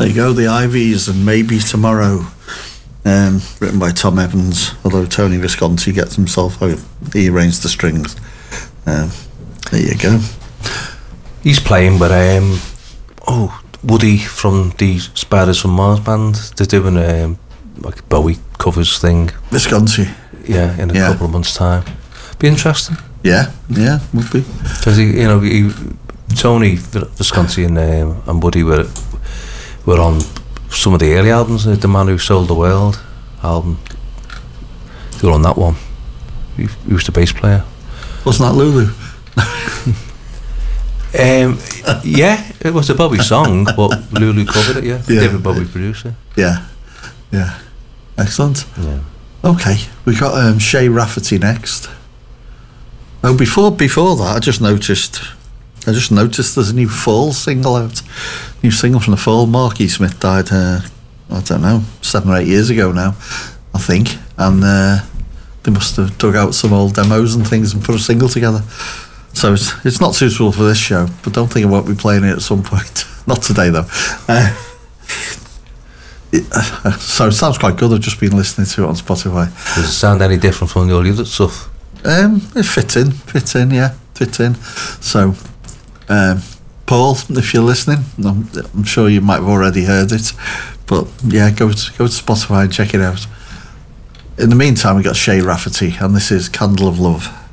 There you go, the Ivies and Maybe Tomorrow, written by Tom Evans, although Tony Visconti gets himself out. He arranged the strings. There you go. He's playing with Woody from the Spiders from Mars band. They're doing like a Bowie covers thing. Visconti. Yeah, in a couple of months' time. Be interesting. Yeah, would be. Because Tony Visconti and Woody were on some of the early albums. The Man Who Sold the World album. They were on that one. He was the bass player. Wasn't that Lulu? Yeah, it was a Bowie song, but Lulu covered it. Yeah. David Bowie produced it. Yeah, excellent. Yeah. Okay, we got Shay Rafferty next. Oh, before that, I just noticed there's a new Fall single out. New single from the Fall. Mark E. Smith died, I don't know, 7 or 8 years ago now, I think. And they must have dug out some old demos and things and put a single together. So it's not suitable for this show, but don't think I won't be playing it at some point. Not today, though. So it sounds quite good. I've just been listening to it on Spotify. Does it sound any different from all the other stuff? It fits in. So, Paul, if you're listening, I'm sure you might have already heard it, but yeah, go to Spotify and check it out. In the meantime, we got Shay Rafferty, and this is Candle of Love.